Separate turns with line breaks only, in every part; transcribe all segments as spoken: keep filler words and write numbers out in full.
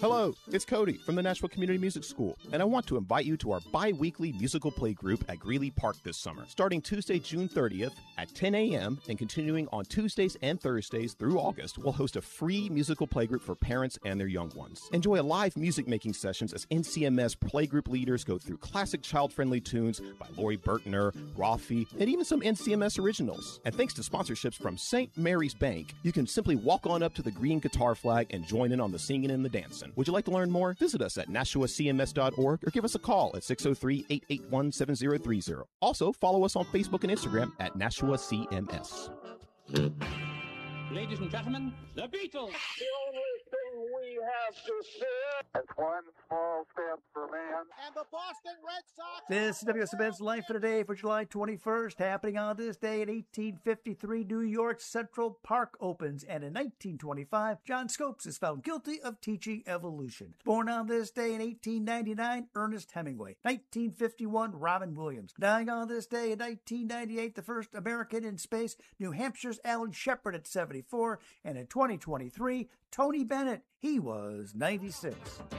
Hello, it's Cody from the Nashville Community Music School, and I want to invite you to our bi-weekly musical play group at Greeley Park this summer. Starting Tuesday, June thirtieth at ten a.m. and continuing on Tuesdays and Thursdays through August, we'll host a free musical play group for parents and their young ones. Enjoy a live music-making sessions as N C M S playgroup leaders go through classic child-friendly tunes by Lori Burtner, Rafi, and even some N C M S originals. And thanks to sponsorships from Saint Mary's Bank, you can simply walk on up to the green guitar flag and join in on the singing and the dancing. Would you like to learn more? Visit us at nashua c m s dot org or give us a call at six oh three, eight eight one, seven oh three oh. Also, follow us on Facebook and Instagram at Nashua C M S.
Ladies and gentlemen, the Beatles!
The only thing we have to fear is one small step for man.
And the Boston Red Sox.
This is W S M N's Life of the Day for July twenty-first. Happening on this day in eighteen fifty-three, New York Central Park opens. And in nineteen twenty-five, John Scopes is found guilty of teaching evolution. Born on this day in eighteen ninety-nine, Ernest Hemingway. nineteen fifty-one, Robin Williams. Dying on this day in nineteen ninety-eight, the first American in space, New Hampshire's Alan Shepard at seventy-four. And in twenty twenty-three, Tony Bennett, he was ninety-six.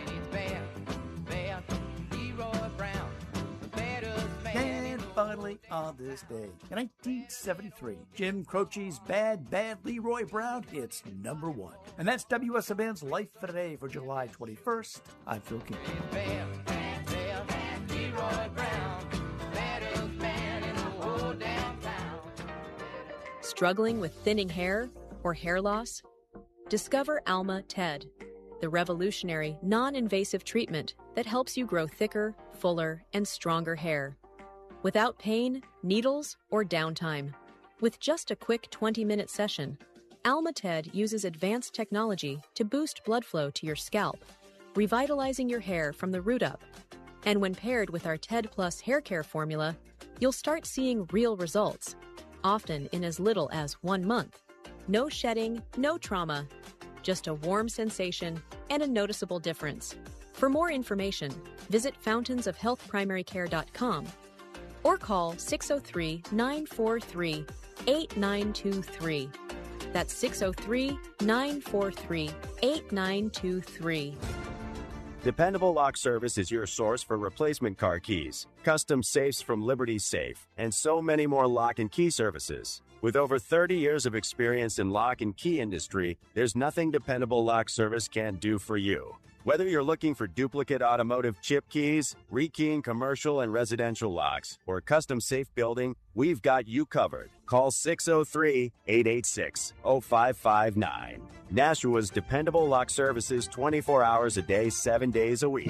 And finally, on this day, in nineteen seventy-three, Jim Croce's Bad, Bad Leroy Brown, it's number one. And that's W S M N's Life for Today for July twenty-first. I'm Phil King.
Bad, bad, bad, bad Leroy Brown, baddest man in the whole damn town.
Struggling with thinning hair or hair loss? Discover Alma Ted, the revolutionary, non-invasive treatment that helps you grow thicker, fuller, and stronger hair. Without pain, needles, or downtime. With just a quick twenty-minute session, Alma Ted uses advanced technology to boost blood flow to your scalp, revitalizing your hair from the root up. And when paired with our Ted Plus hair care formula, you'll start seeing real results, often in as little as one month. No shedding, no trauma, just a warm sensation and a noticeable difference. For more information, visit fountains of health primary care dot com or call six oh three, nine four three, eight nine two three. That's six oh three, nine four three, eight nine two three.
Dependable Lock Service is your source for replacement car keys, custom safes from Liberty Safe, and so many more lock and key services. With over thirty years of experience in lock and key industry, there's nothing Dependable Lock Service can't do for you. Whether you're looking for duplicate automotive chip keys, rekeying commercial and residential locks, or custom safe building, we've got you covered. Call six oh three, eight eight six, oh five five nine. Nashua's Dependable Lock Services twenty-four hours a day, seven days a week.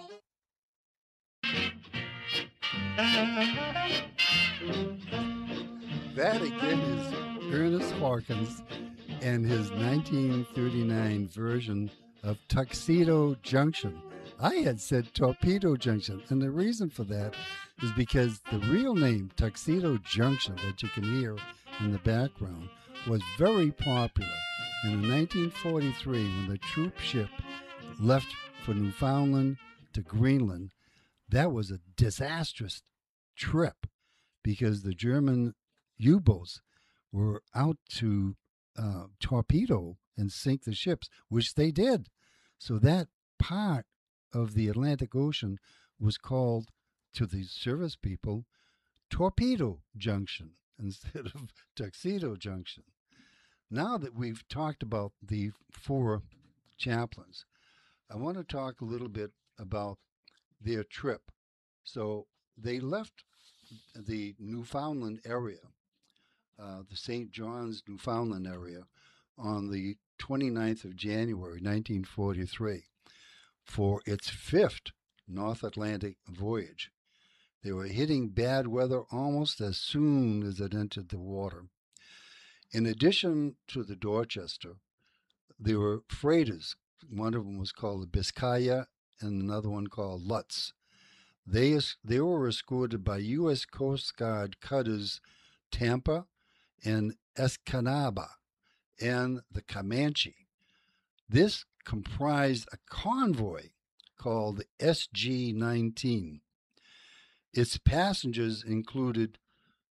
That again is Ernest Hawkins and his nineteen thirty-nine version of Tuxedo Junction. I had said Torpedo Junction, and the reason for that is because the real name, Tuxedo Junction, that you can hear in the background, was very popular. And in nineteen forty-three, when the troop ship left for Newfoundland to Greenland, that was a disastrous trip because the German U-boats were out to uh, torpedo and sink the ships, which they did. So that part of the Atlantic Ocean was called, to the service people, Torpedo Junction instead of Tuxedo Junction. Now that we've talked about the four chaplains, I want to talk a little bit about their trip. So they left the Newfoundland area, uh, the Saint John's, Newfoundland area, on the twenty-ninth of January, nineteen forty-three, for its fifth North Atlantic voyage. They were hitting bad weather almost as soon as it entered the water. In addition to the Dorchester, there were freighters. One of them was called the Biscaya and another one called Lutz. They, they were escorted by U S Coast Guard cutters Tampa and Escanaba and the Comanche. This comprised a convoy called the S G nineteen. Its passengers included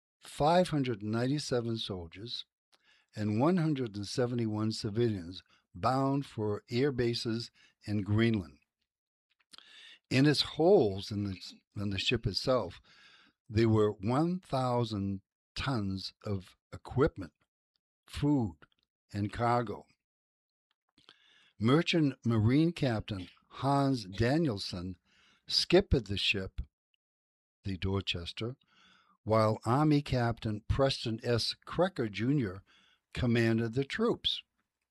five hundred ninety-seven soldiers and one hundred seventy-one civilians, bound for air bases in Greenland. In its holds in the, in the ship itself, there were one thousand tons of equipment, food, and cargo. Merchant Marine Captain Hans Danielson skippered the ship, the Dorchester, while Army Captain Preston S. Krecker, Junior commanded the troops.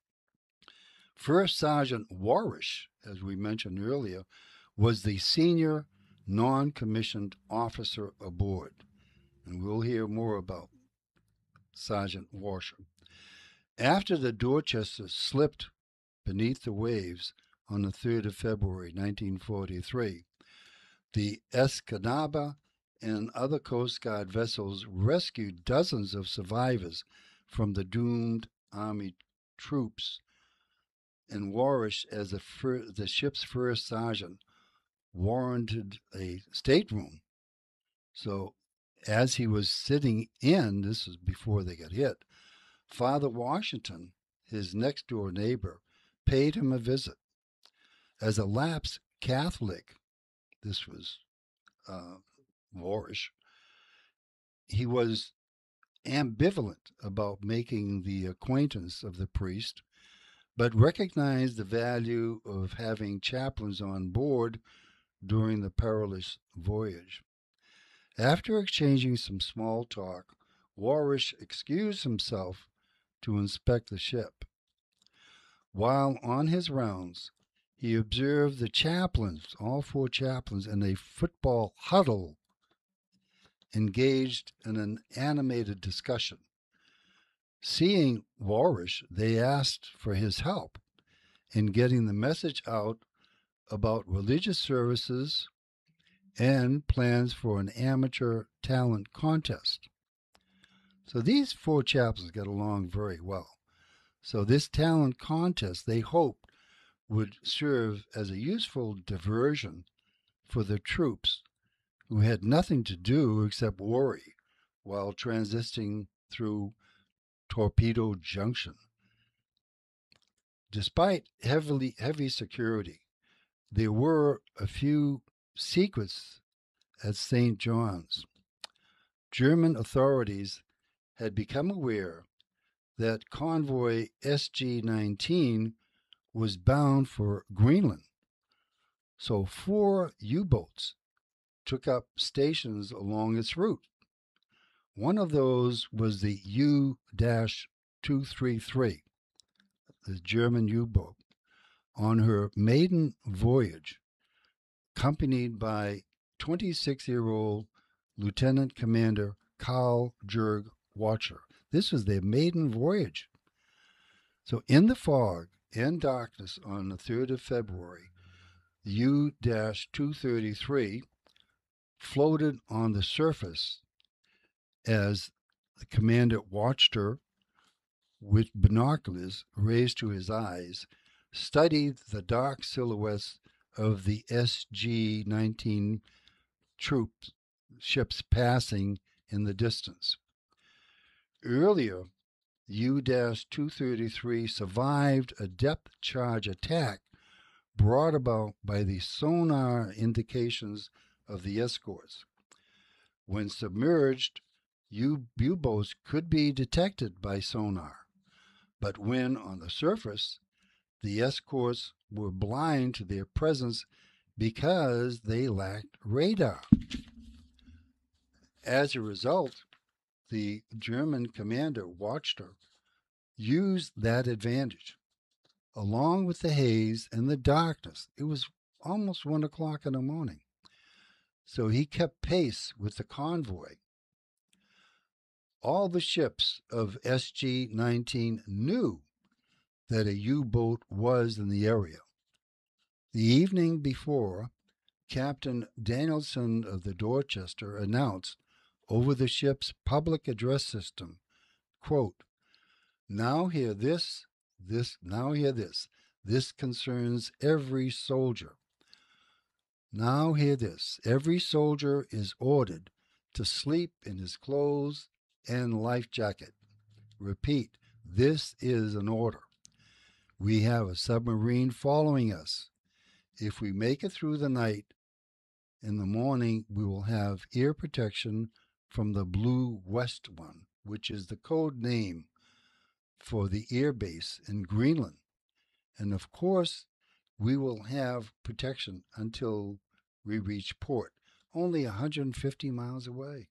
First Sergeant Warish, as we mentioned earlier, was the senior non-commissioned officer aboard, and we'll hear more about Sergeant Warish. After the Dorchester slipped beneath the waves on the third of February, nineteen forty-three, the Escanaba and other Coast Guard vessels rescued dozens of survivors from the doomed Army troops, and Warish, as the, fir- the ship's first sergeant, warranted a stateroom. So as he was sitting in, this was before they got hit, Father Washington, his next-door neighbor, paid him a visit. As a lapsed Catholic, this was uh, Warish, he was ambivalent about making the acquaintance of the priest, but recognized the value of having chaplains on board during the perilous voyage. After exchanging some small talk, Warish excused himself to inspect the ship. While on his rounds, he observed the chaplains, all four chaplains, in a football huddle, engaged in an animated discussion. Seeing Warish, they asked for his help in getting the message out about religious services and plans for an amateur talent contest. So these four chaplains got along very well. So this talent contest, they hoped, would serve as a useful diversion for the troops who had nothing to do except worry while transiting through Torpedo Junction. Despite heavily heavy security, there were a few secrets at Saint John's. German authorities had become aware that convoy S G nineteen was bound for Greenland. So four U-boats took up stations along its route. One of those was the U two thirty-three, the German U-boat, on her maiden voyage, accompanied by twenty-six-year-old Lieutenant Commander Karl Jurg Watcher. This was their maiden voyage. So in the fog and darkness on the third of February, the U two thirty-three floated on the surface as the commander watched her with binoculars raised to his eyes, studied the dark silhouettes of the S G nineteen troop ships passing in the distance. Earlier, U two thirty-three survived a depth charge attack brought about by the sonar indications of the escorts. When submerged, U- U-boats could be detected by sonar, but when on the surface, the escorts were blind to their presence because they lacked radar. As a result, the German commander Watcher used that advantage. Along with the haze and the darkness, it was almost one o'clock in the morning. So he kept pace with the convoy. All the ships of S G nineteen knew that a U-boat was in the area. The evening before, Captain Danielson of the Dorchester announced over the ship's public address system, quote, "Now hear this, this, now hear this. This concerns every soldier. Now hear this. Every soldier is ordered to sleep in his clothes and life jacket. Repeat, this is an order. We have a submarine following us. If we make it through the night, in the morning we will have air protection from the Blue West One, which is the code name for the air base in Greenland. And of course, we will have protection until we reach port, only one hundred fifty miles away.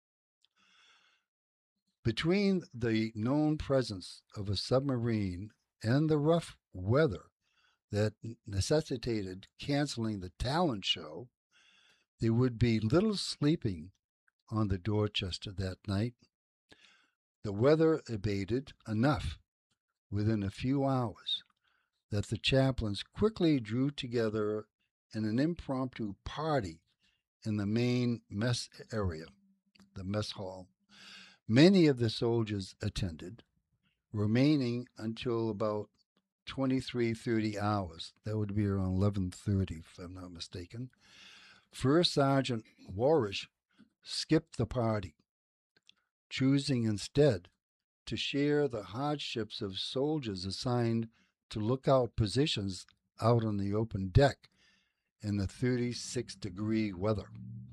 Between the known presence of a submarine and the rough weather that necessitated canceling the talent show, there would be little sleeping on the Dorchester that night. The weather abated enough within a few hours that the chaplains quickly drew together in an impromptu party in the main mess area, the mess hall. Many of the soldiers attended, remaining until about twenty-three thirty hours. That would be around eleven thirty, if I'm not mistaken. First Sergeant Warish skipped the party, choosing instead to share the hardships of soldiers assigned to lookout positions out on the open deck in the thirty-six degree weather.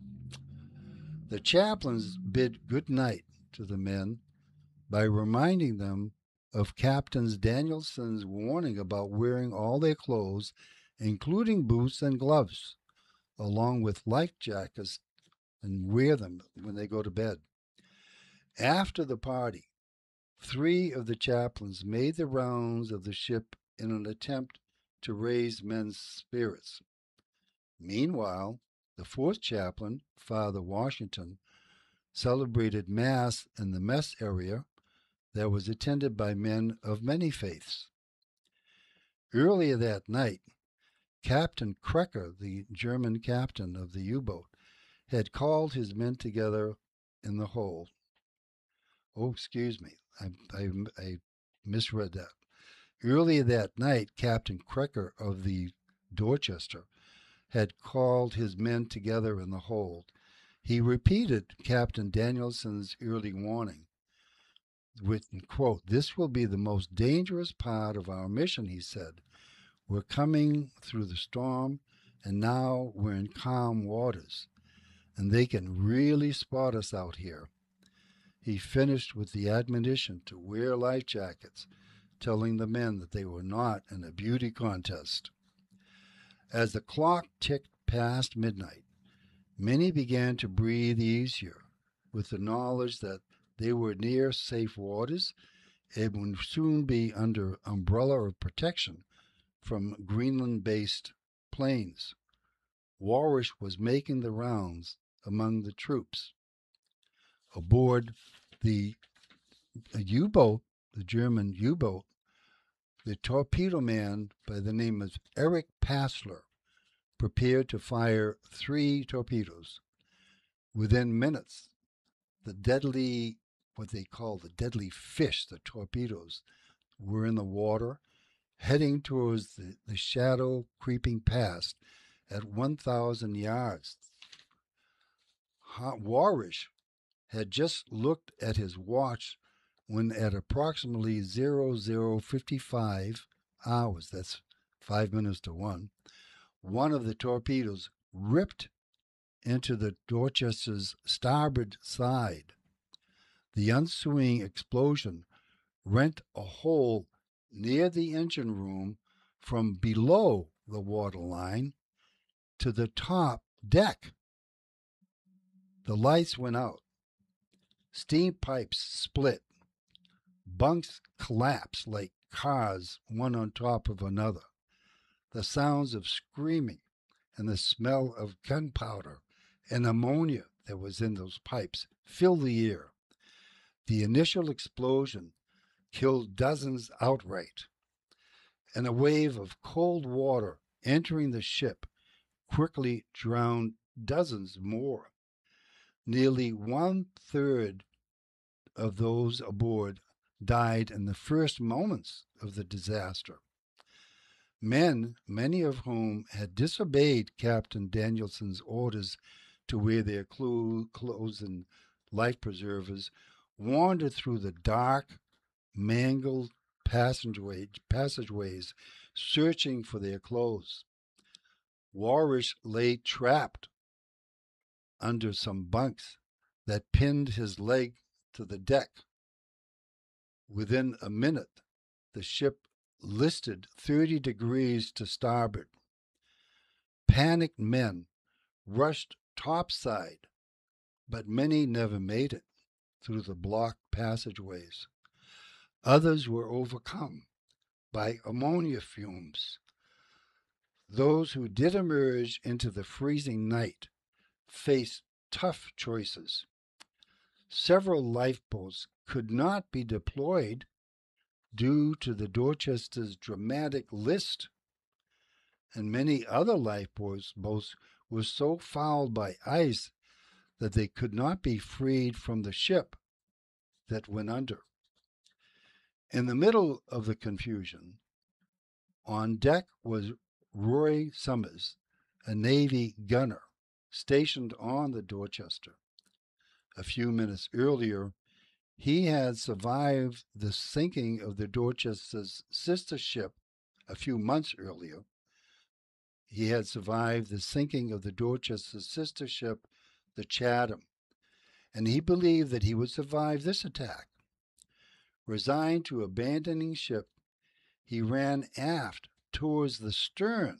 The chaplains bid good night to the men by reminding them of Captain Danielson's warning about wearing all their clothes, including boots and gloves, along with life jackets, and wear them when they go to bed. After the party, three of the chaplains made the rounds of the ship in an attempt to raise men's spirits. Meanwhile, the fourth chaplain, Father Washington, celebrated Mass in the mess area that was attended by men of many faiths. Earlier that night, Captain Krecker, the German captain of the U-boat, had called his men together in the hold. Oh, excuse me, I, I, I misread that. Earlier that night, Captain Krecker of the Dorchester had called his men together in the hold. He repeated Captain Danielson's early warning, with, quote, "This will be the most dangerous part of our mission," he said. "We're coming through the storm, and now we're in calm waters, and they can really spot us out here." He finished with the admonition to wear life jackets, telling the men that they were not in a beauty contest. As the clock ticked past midnight, many began to breathe easier with the knowledge that they were near safe waters and would soon be under umbrella of protection from Greenland-based planes. Warish was making the rounds among the troops. Aboard the U-boat, the German U-boat, the torpedo man by the name of Eric Passler prepared to fire three torpedoes. Within minutes, the deadly, what they call the deadly fish, the torpedoes, were in the water, heading towards the, the shadow creeping past at one thousand yards. Warish had just looked at his watch when at approximately zero zero fifty-five hours, that's five minutes to one, one of the torpedoes ripped into the Dorchester's starboard side. The ensuing explosion rent a hole near the engine room from below the waterline to the top deck. The lights went out. Steam pipes split. Bunks collapsed like cars, one on top of another. The sounds of screaming and the smell of gunpowder and ammonia that was in those pipes filled the air. The initial explosion killed dozens outright, and a wave of cold water entering the ship quickly drowned dozens more. Nearly one-third of those aboard died in the first moments of the disaster. Men, many of whom had disobeyed Captain Danielson's orders to wear their clothes and life preservers, wandered through the dark, mangled passageway, passageways, searching for their clothes. Walrus lay trapped under some bunks that pinned his leg to the deck. Within a minute, the ship listed thirty degrees to starboard. Panicked men rushed topside, but many never made it through the blocked passageways. Others were overcome by ammonia fumes. Those who did emerge into the freezing night faced tough choices. Several lifeboats could not be deployed due to the Dorchester's dramatic list, and many other lifeboats boats were so fouled by ice that they could not be freed from the ship that went under. In the middle of the confusion, on deck was Roy Summers, a Navy gunner stationed on the Dorchester. A few minutes earlier, he had survived the sinking of the Dorchester's sister ship. A few months earlier, he had survived the sinking of the Dorchester's sister ship, the Chatham, and he believed that he would survive this attack. Resigned to abandoning ship, he ran aft towards the stern,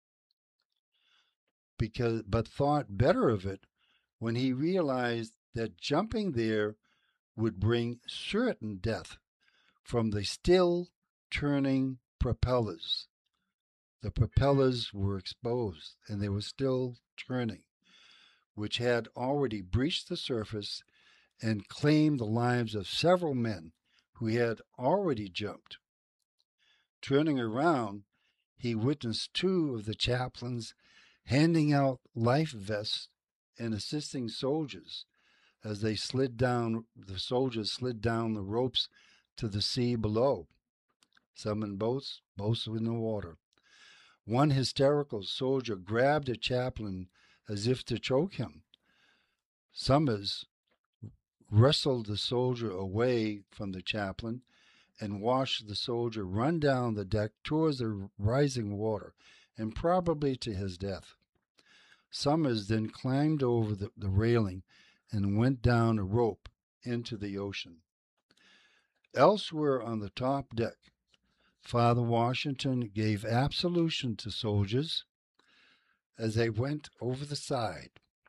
because but thought better of it when he realized that jumping there would bring certain death from the still turning propellers. The propellers were exposed, and they were still turning, which had already breached the surface and claimed the lives of several men who had already jumped. Turning around, he witnessed two of the chaplains handing out life vests and assisting soldiers as they slid down, the soldiers slid down the ropes to the sea below. Some in boats, boats in the water. One hysterical soldier grabbed a chaplain as if to choke him. Summers wrestled the soldier away from the chaplain and watched the soldier run down the deck towards the rising water, and probably to his death. Summers then climbed over the, the railing and went down a rope into the ocean. Elsewhere on the top deck, Father Washington gave absolution to soldiers as they went over the side.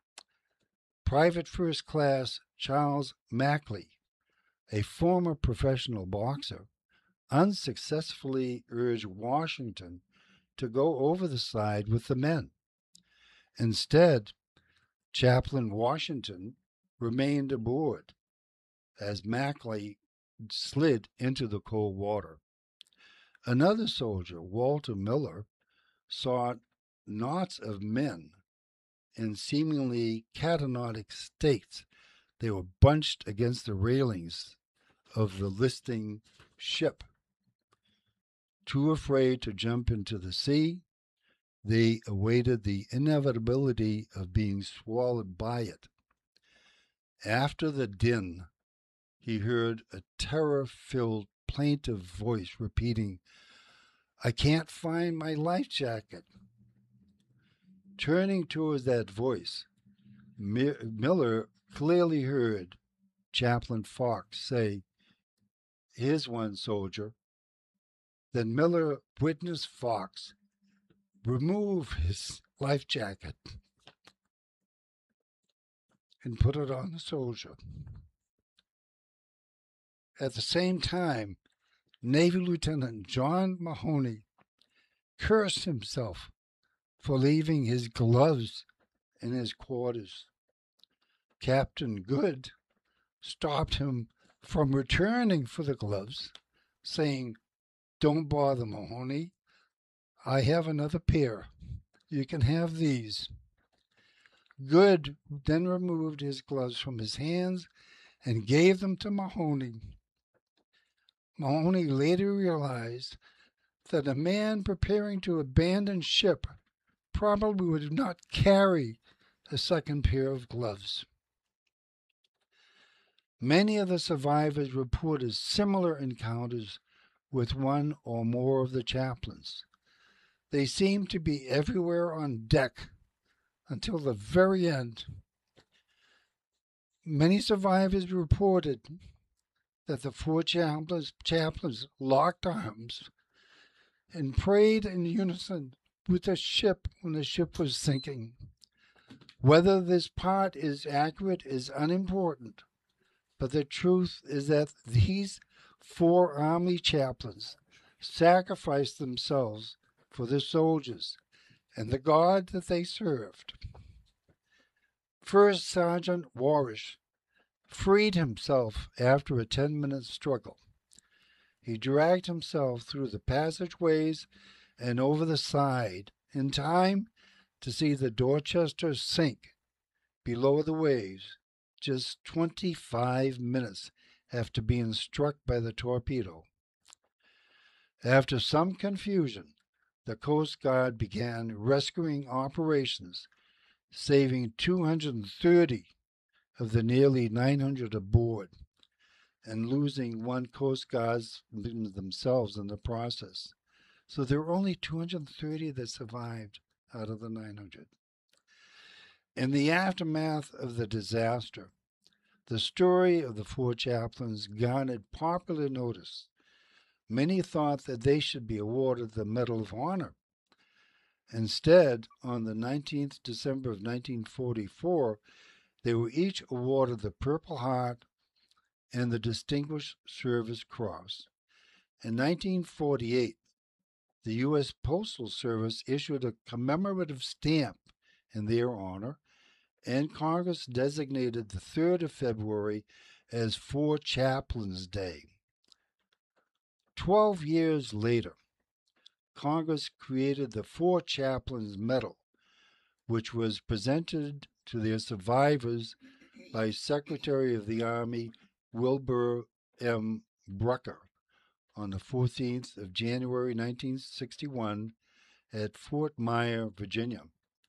Private First Class Charles Mackley, a former professional boxer, unsuccessfully urged Washington to go over the side with the men. Instead, Chaplain Washington remained aboard as Mackley slid into the cold water. Another soldier, Walter Miller, saw knots of men in seemingly catatonic states. They were bunched against the railings of the listing ship. Too afraid to jump into the sea, they awaited the inevitability of being swallowed by it. After the din, he heard a terror-filled, plaintive voice repeating, "I can't find my life jacket." Turning towards that voice, Miller clearly heard Chaplain Fox say, "Here's one, soldier." Then Miller witnessed Fox remove his life jacket and put it on the soldier. At the same time, Navy Lieutenant John Mahoney cursed himself for leaving his gloves in his quarters. Captain Good stopped him from returning for the gloves, saying, "Don't bother, Mahoney. I have another pair. You can have these." Good then removed his gloves from his hands and gave them to Mahoney. Mahoney later realized that a man preparing to abandon ship probably would not carry a second pair of gloves. Many of the survivors reported similar encounters with one or more of the chaplains. They seemed to be everywhere on deck until the very end. Many survivors reported that the four chaplains, chaplains locked arms and prayed in unison with the ship when the ship was sinking. Whether this part is accurate is unimportant, but the truth is that these four army chaplains sacrificed themselves for the soldiers and the God that they served. First Sergeant Warish freed himself after a ten-minute struggle. He dragged himself through the passageways and over the side in time to see the Dorchester sink below the waves just twenty-five minutes after being struck by the torpedo. After some confusion, the Coast Guard began rescuing operations, saving two hundred thirty of the nearly nine hundred aboard, and losing one Coast Guardsman themselves in the process. So there were only two hundred thirty that survived out of the nine hundred. In the aftermath of the disaster, the story of the four chaplains garnered popular notice. Many thought that they should be awarded the Medal of Honor. Instead, on the nineteenth of December of nineteen forty-four, they were each awarded the Purple Heart and the Distinguished Service Cross. In nineteen forty-eight, the U S Postal Service issued a commemorative stamp in their honor, and Congress designated the third of February as Four Chaplains Day. Twelve years later, Congress created the Four Chaplains Medal, which was presented to their survivors by Secretary of the Army Wilbur M. Brucker on the fourteenth of January nineteen sixty-one at Fort Myer, Virginia.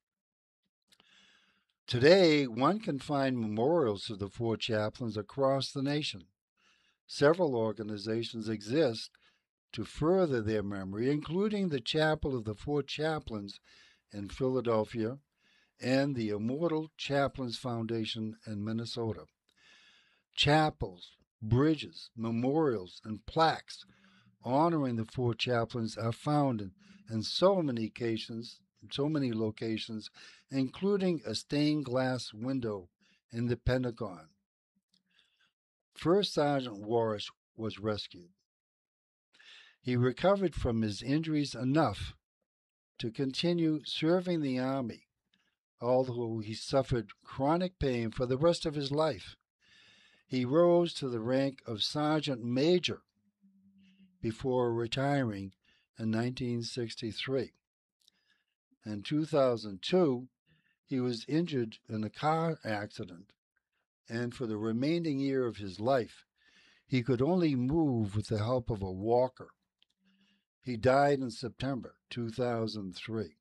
Today, one can find memorials to the four chaplains across the nation. Several organizations exist to further their memory, including the Chapel of the Four Chaplains in Philadelphia and the Immortal Chaplains Foundation in Minnesota. Chapels, bridges, memorials, and plaques honoring the four chaplains are found in, in so many occasions, so many locations, including a stained glass window in the Pentagon. First Sergeant Warish was rescued. He recovered from his injuries enough to continue serving the Army, although he suffered chronic pain for the rest of his life. He rose to the rank of Sergeant Major before retiring in nineteen sixty-three. In two thousand two, he was injured in a car accident, and for the remaining year of his life, he could only move with the help of a walker. He died in September two thousand three.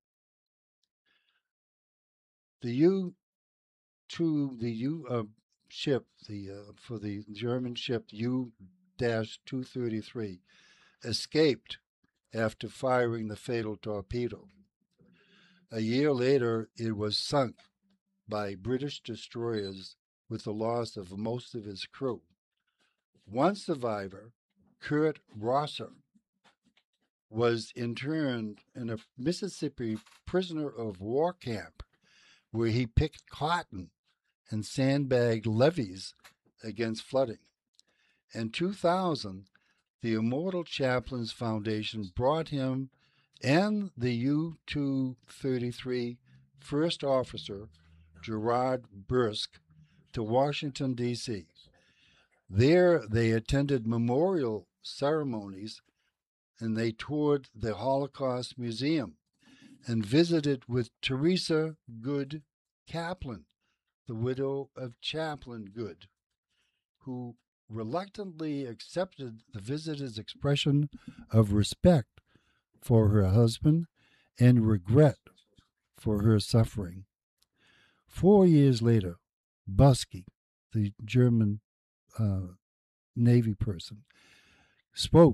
The U two, the U uh, ship, the uh, for the German ship U two thirty-three, escaped after firing the fatal torpedo. A year later, it was sunk by British destroyers with the loss of most of his crew. One survivor, Kurt Rosser, was interned in a Mississippi prisoner of war camp where he picked cotton and sandbagged levees against flooding. In two thousand, the Immortal Chaplains Foundation brought him and the U two thirty-three first officer, Gerard Bursk, to Washington, D C There they attended memorial ceremonies, and they toured the Holocaust Museum and visited with Teresa Good Kaplan, the widow of Chaplain Good, who reluctantly accepted the visitor's expression of respect for her husband and regret for her suffering. Four years later, Busky, the German uh, Navy person, spoke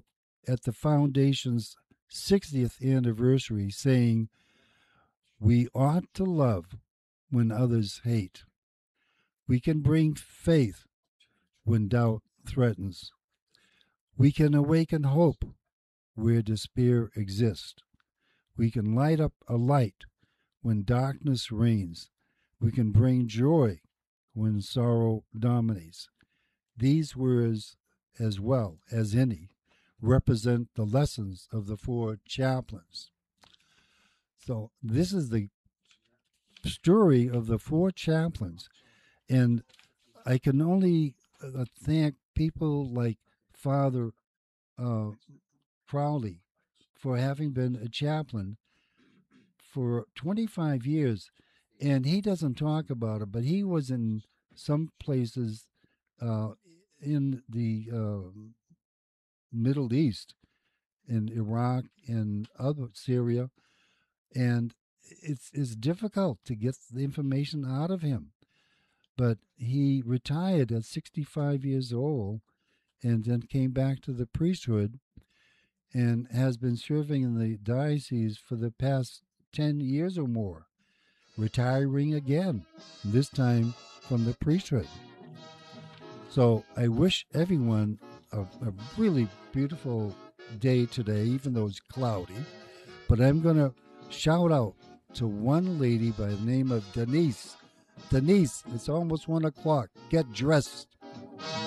at the foundation's sixtieth anniversary, saying, "We ought to love when others hate. We can bring faith when doubt threatens. We can awaken hope where despair exists. We can light up a light when darkness reigns. We can bring joy when sorrow dominates." These words, as well as any, represent the lessons of the four chaplains. So this is the story of the four chaplains, and I can only uh, thank people like Father uh, Crowley for having been a chaplain for twenty-five years, and he doesn't talk about it, but he was in some places uh, in the uh, Middle East, in Iraq and other Syria, and it's it's difficult to get the information out of him. But he retired at sixty-five years old, and then came back to the priesthood, and has been serving in the diocese for the past ten years or more, retiring again, this time from the priesthood. So I wish everyone a, a really beautiful day today, even though it's cloudy. But I'm going to shout out to one lady by the name of Denise. Denise, it's almost one o'clock. Get dressed.